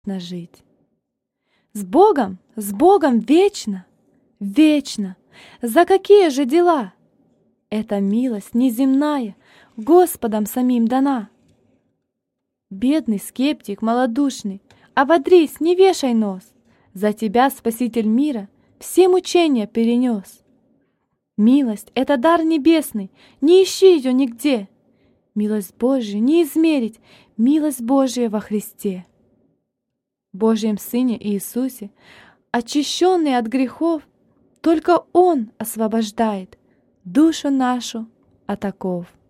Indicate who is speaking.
Speaker 1: жить. С Богом вечно, вечно. За какие же дела? Эта милость неземная Господом самим дана. Бедный скептик малодушный, ободрись, не вешай нос. За тебя Спаситель мира все мучения перенес. Милость — это дар небесный, не ищи ее нигде. Милость Божию не измерить, милость Божия во Христе. В Божьем Сыне Иисусе, очищенный от грехов, только Он освобождает душу нашу от оков.